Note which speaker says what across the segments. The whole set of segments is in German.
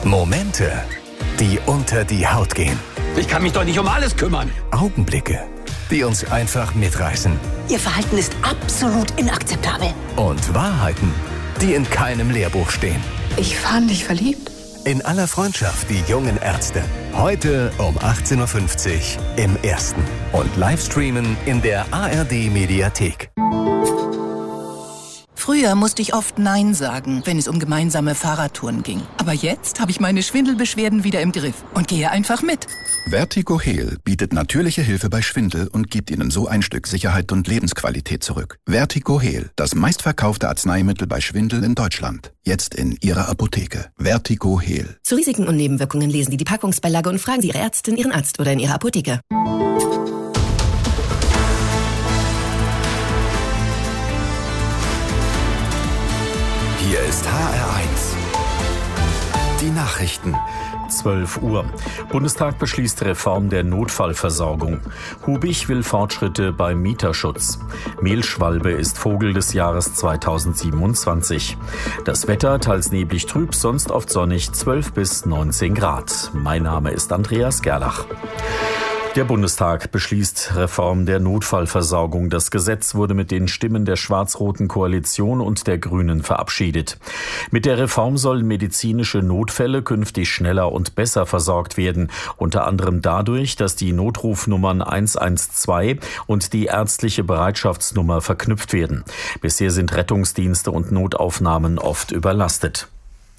Speaker 1: Momente, die unter die Haut gehen.
Speaker 2: Ich kann mich doch nicht um alles kümmern.
Speaker 1: Augenblicke, die uns einfach mitreißen.
Speaker 3: Ihr Verhalten ist absolut inakzeptabel.
Speaker 1: Und Wahrheiten, die in keinem Lehrbuch stehen.
Speaker 4: Ich war in dich verliebt.
Speaker 1: In aller Freundschaft, die jungen Ärzte. Heute um 18.50 Uhr im Ersten. Und Livestreamen in der ARD-Mediathek.
Speaker 4: Früher musste ich oft Nein sagen, wenn es um gemeinsame Fahrradtouren ging. Aber jetzt habe ich meine Schwindelbeschwerden wieder im Griff und gehe einfach mit.
Speaker 5: Vertigo Heal bietet natürliche Hilfe bei Schwindel und gibt Ihnen so ein Stück Sicherheit und Lebensqualität zurück. Vertigo Heal, das meistverkaufte Arzneimittel bei Schwindel in Deutschland. Jetzt in Ihrer Apotheke. Vertigo Heal.
Speaker 6: Zu Risiken und Nebenwirkungen lesen Sie die Packungsbeilage und fragen Sie Ihre Ärztin, Ihren Arzt oder in Ihrer Apotheke.
Speaker 1: Hier ist HR1. Die Nachrichten.
Speaker 7: 12 Uhr. Bundestag beschließt Reform der Notfallversorgung. Hubich will Fortschritte beim Mieterschutz. Mehlschwalbe ist Vogel des Jahres 2027. Das Wetter teils neblig trüb, sonst oft sonnig, 12 bis 19 Grad. Mein Name ist Andreas Gerlach. Der Bundestag beschließt Reform der Notfallversorgung. Das Gesetz wurde mit den Stimmen der schwarz-roten Koalition und der Grünen verabschiedet. Mit der Reform sollen medizinische Notfälle künftig schneller und besser versorgt werden. Unter anderem dadurch, dass die Notrufnummern 112 und die ärztliche Bereitschaftsnummer verknüpft werden. Bisher sind Rettungsdienste und Notaufnahmen oft überlastet.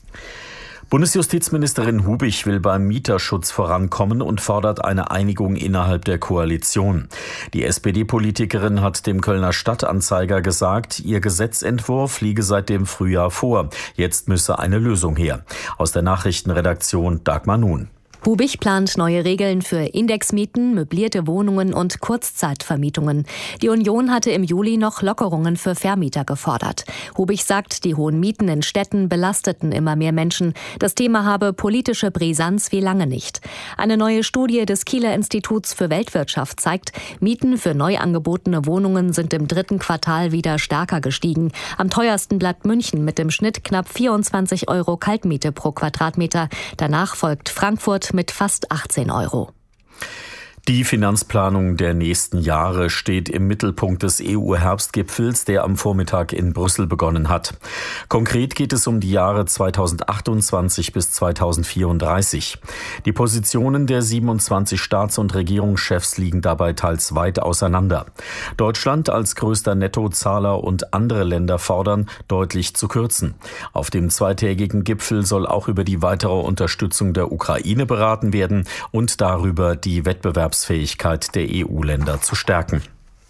Speaker 7: Bundesjustizministerin Hubich will beim Mieterschutz vorankommen und fordert eine Einigung innerhalb der Koalition. Die SPD-Politikerin hat dem Kölner Stadtanzeiger gesagt, ihr Gesetzentwurf liege seit dem Frühjahr vor. Jetzt müsse eine Lösung her. Aus der Nachrichtenredaktion Dagmar Nun.
Speaker 8: Hubich plant neue Regeln für Indexmieten, möblierte Wohnungen und Kurzzeitvermietungen. Die Union hatte im Juli noch Lockerungen für Vermieter gefordert. Hubich sagt, die hohen Mieten in Städten belasteten immer mehr Menschen. Das Thema habe politische Brisanz wie lange nicht. Eine neue Studie des Kieler Instituts für Weltwirtschaft zeigt, Mieten für neu angebotene Wohnungen sind im 3. Quartal wieder stärker gestiegen. Am teuersten bleibt München mit im Schnitt knapp 24 € Kaltmiete pro Quadratmeter. Danach folgt Frankfurt mit fast 18 €.
Speaker 7: Die Finanzplanung der nächsten Jahre steht im Mittelpunkt des EU-Herbstgipfels, der am Vormittag in Brüssel begonnen hat. Konkret geht es um die Jahre 2028 bis 2034. Die Positionen der 27 Staats- und Regierungschefs liegen dabei teils weit auseinander. Deutschland als größter Nettozahler und andere Länder fordern, deutlich zu kürzen. Auf dem zweitägigen Gipfel soll auch über die weitere Unterstützung der Ukraine beraten werden und darüber, die Wettbewerbsfähigkeit der EU-Länder zu stärken.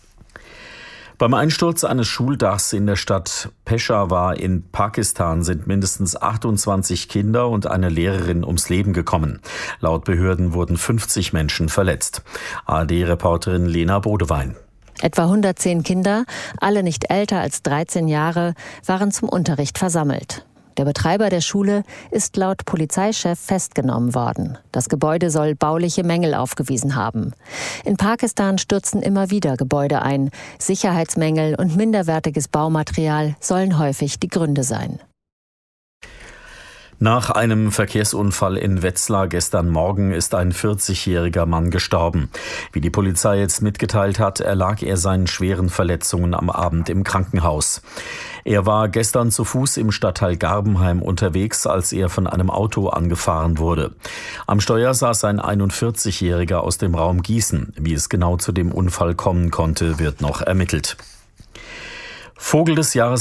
Speaker 7: Beim Einsturz eines Schuldachs in der Stadt Peshawar in Pakistan sind mindestens 28 Kinder und eine Lehrerin ums Leben gekommen. Laut Behörden wurden 50 Menschen verletzt. ARD-Reporterin Lena Bodewein.
Speaker 9: Etwa 110 Kinder, alle nicht älter als 13 Jahre, waren zum Unterricht versammelt. Der Betreiber der Schule ist laut Polizeichef festgenommen worden. Das Gebäude soll bauliche Mängel aufgewiesen haben. In Pakistan stürzen immer wieder Gebäude ein. Sicherheitsmängel und minderwertiges Baumaterial sollen häufig die Gründe sein.
Speaker 7: Nach einem Verkehrsunfall in Wetzlar gestern Morgen ist ein 40-jähriger Mann gestorben. Wie die Polizei jetzt mitgeteilt hat, erlag er seinen schweren Verletzungen am Abend im Krankenhaus. Er war gestern zu Fuß im Stadtteil Garbenheim unterwegs, als er von einem Auto angefahren wurde. Am Steuer saß ein 41-jähriger aus dem Raum Gießen. Wie es genau zu dem Unfall kommen konnte, wird noch ermittelt. Vogel des Jahres